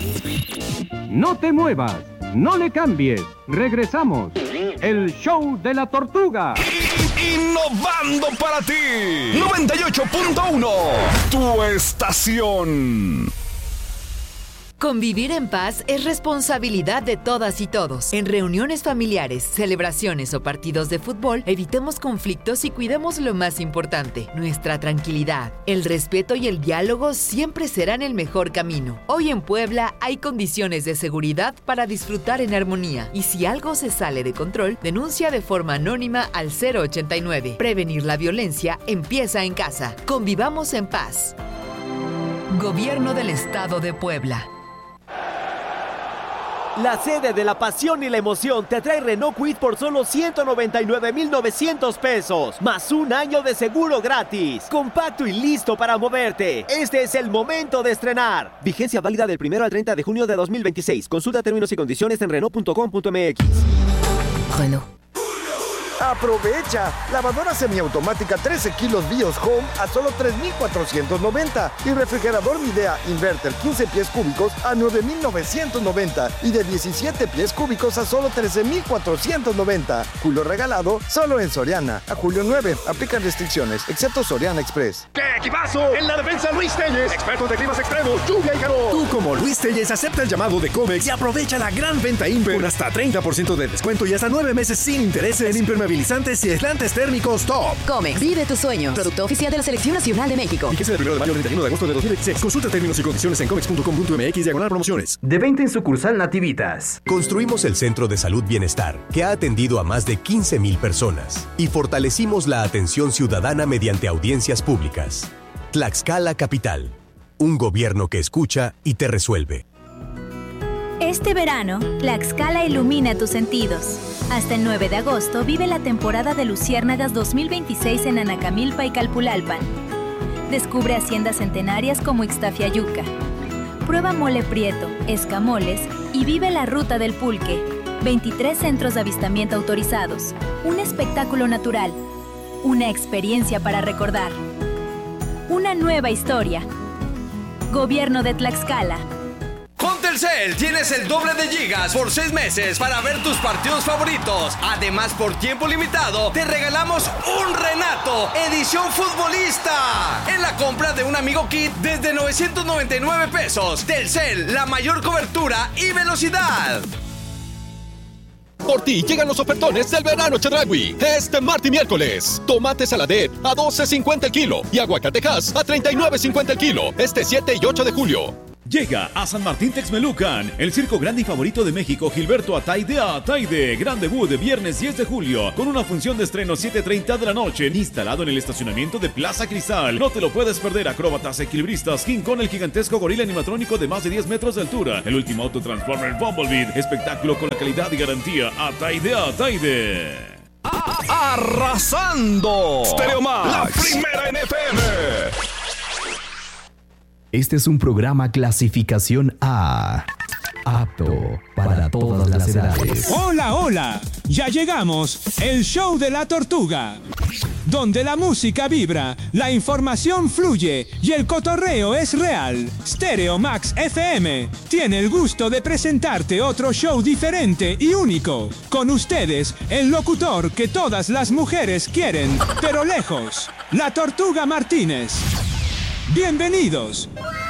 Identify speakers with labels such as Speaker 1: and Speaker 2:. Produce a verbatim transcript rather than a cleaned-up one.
Speaker 1: No te muevas, no le cambies. Regresamos. El show de la tortuga.
Speaker 2: Innovando para ti. noventa y ocho punto uno. Tu estación.
Speaker 3: Convivir en paz es responsabilidad de todas y todos. En reuniones familiares, celebraciones o partidos de fútbol, evitemos conflictos y cuidemos lo más importante, nuestra tranquilidad. El respeto y el diálogo siempre serán el mejor camino. Hoy en Puebla hay condiciones de seguridad para disfrutar en armonía. Y si algo se sale de control, denuncia de forma anónima al cero ochenta y nueve. Prevenir la violencia empieza en casa. Convivamos en paz. Gobierno del Estado de Puebla.
Speaker 4: La sede de la pasión y la emoción te trae Renault Kwid por solo ciento noventa y nueve mil novecientos pesos, más un año de seguro gratis. Compacto y listo para moverte. Este es el momento de estrenar. Vigencia válida del primero al treinta de junio de dos mil veintiséis. Consulta términos y condiciones en Renault punto com punto m x.
Speaker 3: Renault.
Speaker 5: ¡Aprovecha! Lavadora semiautomática trece kilos Bios Home a solo tres mil cuatrocientos noventa. Y refrigerador Midea Inverter quince pies cúbicos a nueve mil novecientos noventa. Y de diecisiete pies cúbicos a solo trece mil cuatrocientos noventa. Julio regalado solo en Soriana. A julio nueve. Aplican restricciones, excepto Soriana Express.
Speaker 6: ¡Qué equipazo! En la defensa Luis Telles, experto de climas extremos, lluvia y calor.
Speaker 7: Tú como Luis Telles acepta el llamado de Comex y aprovecha la gran venta Imper con hasta treinta por ciento de descuento y hasta nueve meses sin intereses en impermeabilizantes y aislantes térmicos top.
Speaker 8: Comex, vive tus sueños. Producto oficial de la Selección Nacional de México.
Speaker 7: Fíjese del primero de mayo al treinta y uno de agosto de dos mil veintiséis. Consulta términos y condiciones en comex punto com punto m x diagonal promociones.
Speaker 9: De veinte en sucursal Nativitas.
Speaker 10: Construimos el Centro de Salud Bienestar, que ha atendido a más de quince mil personas. Y fortalecimos la atención ciudadana mediante audiencias públicas. Tlaxcala Capital. Un gobierno que escucha y te resuelve.
Speaker 11: Este verano, Tlaxcala ilumina tus sentidos. Hasta el nueve de agosto vive la temporada de Luciérnagas dos mil veintiséis en Anacamilpa y Calpulalpan. Descubre haciendas centenarias como Ixtafiayuca. Prueba mole prieto, escamoles y vive la ruta del pulque. veintitrés centros de avistamiento autorizados. Un espectáculo natural. Una experiencia para recordar. Una nueva historia. Gobierno de Tlaxcala.
Speaker 12: Con Telcel tienes el doble de gigas por seis meses para ver tus partidos favoritos. Además, por tiempo limitado, te regalamos un Renato, edición futbolista, en la compra de un Amigo Kit desde novecientos noventa y nueve pesos. Telcel, la mayor cobertura y velocidad.
Speaker 13: Por ti llegan los ofertones del verano Chedraui. Este martes y miércoles. Tomate saladet a doce cincuenta el kilo y aguacate Hass a treinta y nueve cincuenta el kilo. Este siete y ocho de julio.
Speaker 14: Llega a San Martín Texmelucan, el circo grande y favorito de México, Gilberto Ataide a Ataide. Gran debut de viernes diez de julio, con una función de estreno siete treinta de la noche, instalado en el estacionamiento de Plaza Cristal. No te lo puedes perder. Acróbatas, equilibristas, King Kong, el gigantesco gorila animatrónico de más de diez metros de altura, el último auto Transformer Bumblebee, espectáculo con la calidad y garantía. Ataide a Ataide.
Speaker 2: Arrasando. Stereo Max, la primera en F M.
Speaker 15: Este es un programa clasificación A, apto para todas las edades.
Speaker 16: Hola, hola, ya llegamos, el show de la tortuga, donde la música vibra, la información fluye y el cotorreo es real. Stereo Max F M tiene el gusto de presentarte otro show diferente y único. Con ustedes, el locutor que todas las mujeres quieren, pero lejos, la Tortuga Martínez. Bienvenidos.